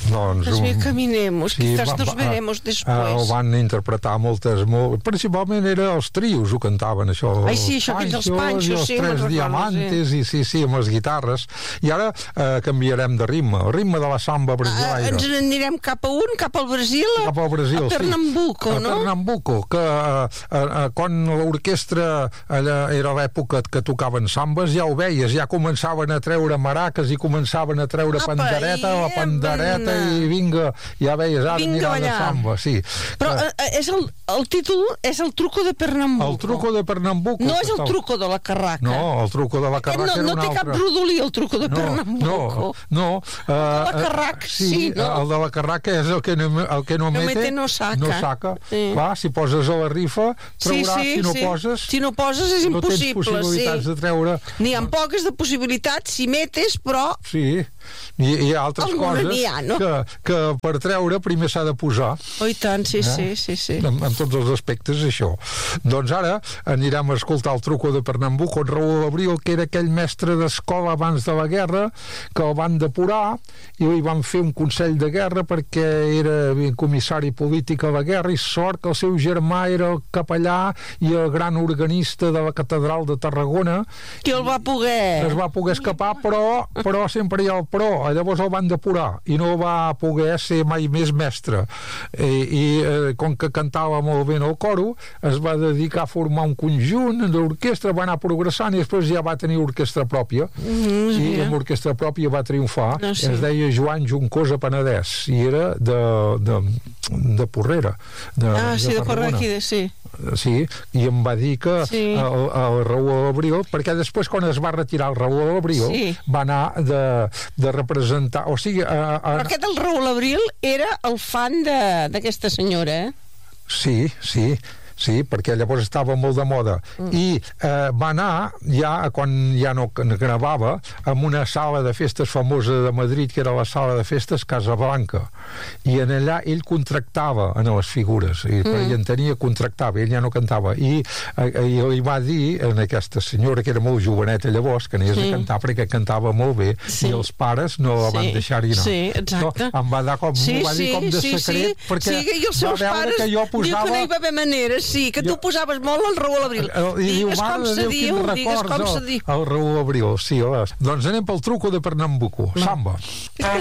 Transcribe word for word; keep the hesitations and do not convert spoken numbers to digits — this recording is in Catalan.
Doncs, Pues bien, caminemos, sí, quizás va- nos va- veremos eh, después. ho van interpretar moltes, molt, principalment era els trios, ho cantaven això. Ai, sí, això, aquells dels Panxos, i els sí, me'n tres recordo, diamantes, i sí, sí, amb les guitarres. I ara eh, canviarem de ritme, el ritme de la samba Ah, brasileira. ens n'anirem cap a un, cap al Brasil, Cap al Brasil, a Pernambuco, sí. no? A Pernambuco, que eh, eh, quan l'orquestra allà era l'època que tocaven sambes, ja ho veies, ja començaven a treure maraques i començaven a treure Apa, pandereta, i la pandereta, embana. i vinga, ja veies, ara Vinga anirà de ballar. samba, sí. Però Que- eh, és el, el títol és el truco de Pernambuco. el truco de Pernambuco. No que és el està- truco de la Carraca. No, el truco de la Aquest Carraca no, era no un té altre. cap rodolí, el truco de No, Pernambuco. no, no. Uh, de la Carraca, sí, no? el de la Carraca és el que no, el que no, No mete, mete, no saca. No saca. Sí. Clar, si poses a la rifa, Sí, trauràs, sí, si no sí. poses... Si no poses és no tens impossible, possibilitats sí. de treure... N'hi ha poques de possibilitats si metes, però Sí, i hi ha altres Alguna coses n'hi ha, no? que, que per treure primer s'ha de posar. oh, i tant, sí, sí, sí, sí. En, en tots els aspectes, això. Doncs ara anirem a escoltar el truco de Pernambuco, en Raül Abril, que era aquell mestre d'escola abans de la guerra, que el van depurar i li van fer un consell de guerra perquè era comissari polític a la guerra, i sort que el seu germà era el capellà i el gran organista de la catedral de Tarragona, Qui el va poder? es va poder escapar, però, però sempre hi ha el però. Llavors el van depurar i no va poder ser mai més mestre. I, i eh, com que cantava molt bé en el coro, es va dedicar a formar un conjunt d'orquestra, va anar progressant i després ja va tenir orquestra pròpia. Mm, I mira. amb orquestra pròpia va triomfar. No sé. Es deia Joan Juncosa Penedès i era de, de, de Porrera. De, Ah, sí, de Tarragona. Correguida, sí. Sí, i em va dir que Sí. el, el Raül Abril, perquè després quan es va retirar el Raül Abril Sí. va anar de, de representar, o sigui a, a, Però aquest, el Raül Abril, era el fan de- d'aquesta senyora, eh? sí, sí sí, perquè llavors estava molt de moda mm. i eh, va anar ja quan ja no gravava en una sala de festes famosa de Madrid, que era la sala de festes Casablanca, i en allà ell contractava en les figures i, mm. i en tenia, contractava, ell ja no cantava i, eh, i li va dir a aquesta senyora, que era molt joveneta llavors, que anies sí. a cantar perquè cantava molt bé, Sí. i els pares no la van Sí. deixar-hi anar. Sí, exacte. No, em va dar com, Sí, va dir sí, com de sí, secret, sí. perquè sí, i els va seus veure pares que jo diu posava... que no hi va haver manera, sí, que Jo- tu posaves molt el Raül Abril. El- I diu, Digues com mare de se Déu, diu, quins digues com records, se el, diu. el Raül Abril, sí, home. Doncs anem pel truco de Pernambuco, samba.